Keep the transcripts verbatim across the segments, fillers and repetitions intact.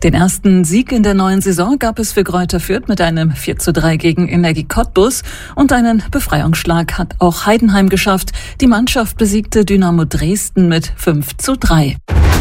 Den ersten Sieg in der neuen Saison gab es für Greuther Fürth mit einem vier zu drei gegen Energie Cottbus und einen Befreiungsschlag hat auch Heidenheim geschafft. Die Mannschaft besiegte Dynamo Dresden mit fünf zu drei.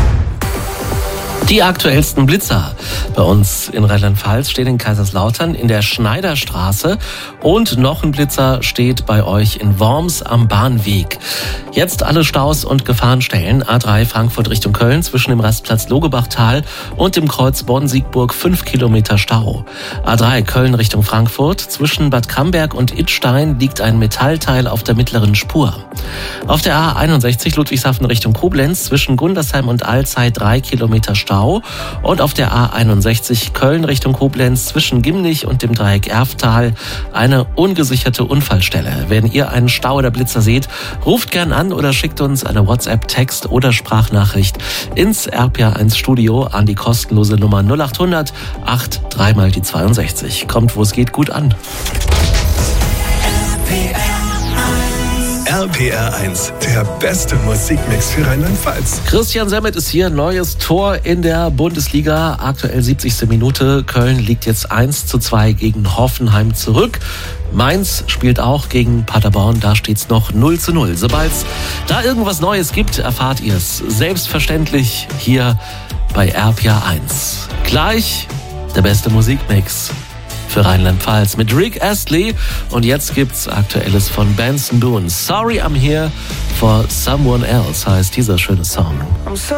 Die aktuellsten Blitzer bei uns in Rheinland-Pfalz stehen in Kaiserslautern in der Schneiderstraße und noch ein Blitzer steht bei euch in Worms am Bahnweg. Jetzt alle Staus und Gefahrenstellen. A drei Frankfurt Richtung Köln zwischen dem Rastplatz Logebachtal und dem Kreuz Bonn-Siegburg fünf Kilometer Stau. A drei Köln Richtung Frankfurt zwischen Bad Camberg und Idstein liegt ein Metallteil auf der mittleren Spur. Auf der A einundsechzig Ludwigshafen Richtung Koblenz zwischen Gundersheim und Alzey drei Kilometer Stau. Und auf der A einundsechzig Köln Richtung Koblenz zwischen Gimnich und dem Dreieck Erftal eine ungesicherte Unfallstelle. Wenn ihr einen Stau oder Blitzer seht, ruft gern an oder schickt uns eine WhatsApp, Text oder Sprachnachricht ins R P R eins Studio an die kostenlose Nummer null acht hundert acht drei mal die zweiundsechzig. Kommt, wo es geht, gut an. R P R eins, der beste Musikmix für Rheinland-Pfalz. Christian Semmet ist hier, neues Tor in der Bundesliga, aktuell siebzigste Minute. Köln liegt jetzt eins zu zwei gegen Hoffenheim zurück. Mainz spielt auch gegen Paderborn, da steht's noch null zu null. Sobald es da irgendwas Neues gibt, erfahrt ihr es selbstverständlich hier bei R P R eins. Gleich der beste Musikmix für Rheinland-Pfalz mit Rick Astley. Und jetzt gibt's Aktuelles von Benson Boone. Sorry I'm here for someone else heißt dieser schöne Song.